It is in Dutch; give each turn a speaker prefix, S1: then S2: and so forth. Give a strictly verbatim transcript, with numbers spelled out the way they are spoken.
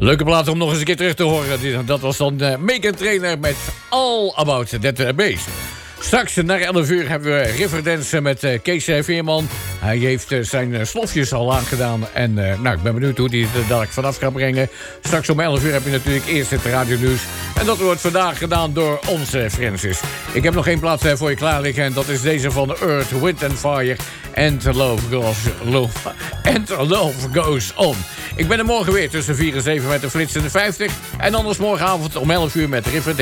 S1: Leuke plaat om nog eens een keer terug te horen. Dat was dan uh, Megan Trainor met All About That Bass. Straks naar elf uur hebben we Riverdance met uh, Kees Veerman. Hij heeft uh, zijn uh, slofjes al aangedaan. En uh, nou, ik ben benieuwd hoe hij het er dadelijk vanaf gaat brengen. Straks om elf uur heb je natuurlijk eerst het radionieuws. En dat wordt vandaag gedaan door onze Francis. Ik heb nog één plaats uh, voor je klaar liggen. En dat is deze van Earth, Wind and Fire. And Love Goes, love, and love goes On. Ik ben er morgen weer tussen vier en zeven met de Flits en de vijftig. En anders morgenavond om elf uur met Riverdance.